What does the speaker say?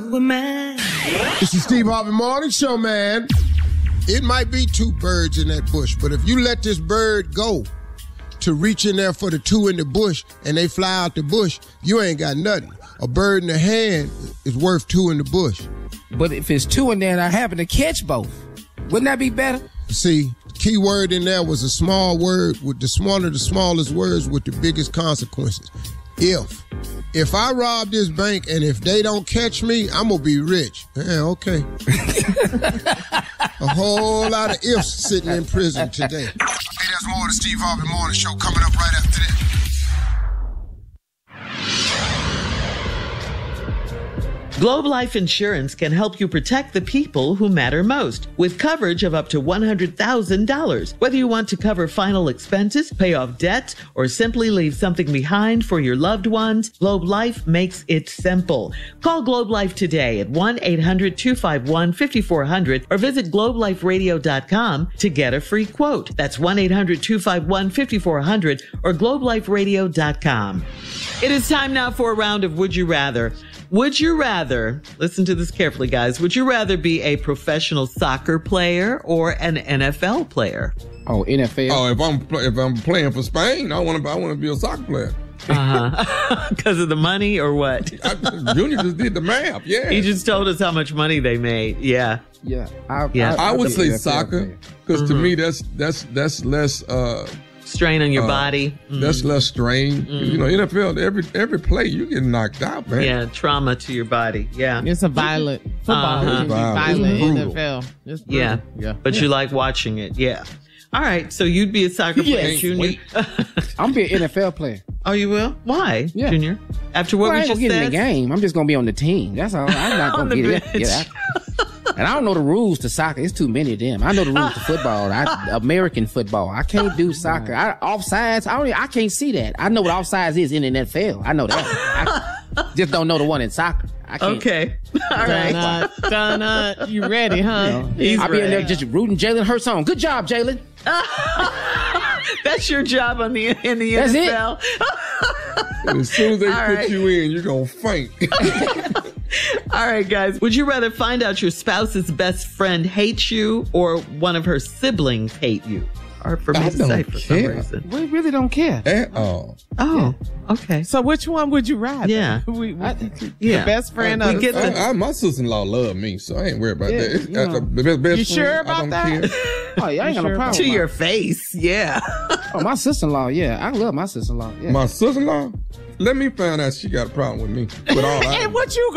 Who am I? It's the Steve Harvey Morning Show, man. It might be two birds in that bush, but if you let this bird go to reach in there for the two in the bush and they fly out the bush, you ain't got nothing. A bird in the hand is worth two in the bush. But if it's two in there and I happen to catch both, wouldn't that be better? See, the key word in there was a small word with one of the smallest words with the biggest consequences. If I rob this bank and if they don't catch me, I'm going to be rich. Yeah, okay. A whole lot of ifs sitting in prison today. Hey, there's more of the Steve Harvey Morning Show coming up right after this. Globe Life Insurance can help you protect the people who matter most with coverage of up to $100,000. Whether you want to cover final expenses, pay off debts, or simply leave something behind for your loved ones, Globe Life makes it simple. Call Globe Life today at 1-800-251-5400 or visit globeliferadio.com to get a free quote. That's 1-800-251-5400 or globeliferadio.com. It is time now for a round of Would You Rather. Would you rather, listen to this carefully, guys, would you rather be a professional soccer player or an NFL player? Oh, NFL. Oh, if I'm playing for Spain, I want to be a soccer player. Because of the money or what? Junior just did the math. Yeah, he just told us how much money they made. Yeah. I would say soccer because to me that's less strain on your body. That's less strain. You know, NFL, every play you get knocked out, man. Yeah, trauma to your body. Yeah, it's a violent football. Violent NFL. Yeah, but you like watching it. Yeah. All right, so you'd be a soccer player, Junior. I'm be an NFL player. Oh, you will? Why, Junior? After what we just said? I ain't gonna get in the game. I'm just gonna be on the team. That's all. I'm not gonna get it. And I don't know the rules to soccer. It's too many of them. I know the rules to football. American football. I can't do soccer. Offsides. I can't see that. I know what offsides is in the NFL. I know that. I just don't know the one in soccer. I can't. Okay. All right. Donna, you ready, huh? I'll be in there just rooting Jalen Hurts on. Good job, Jalen. That's your job in the That's NFL. As soon as they put you in, you're going to faint. All right, guys. Would you rather find out your spouse's best friend hates you or one of her siblings hate you? Hard for me to say for some reason. We really don't care. At all. Oh, okay. So which one would you rather? Yeah. The best friend of my sister-in-law love me, so I ain't worried about that. You know. Best you sure friend, about that? Oh, yeah, I ain't got no problem. To your face, yeah. Oh, my sister-in-law, yeah. I love my sister-in-law. Yeah. My sister-in-law? Let me find out she got a problem with me. With all and what you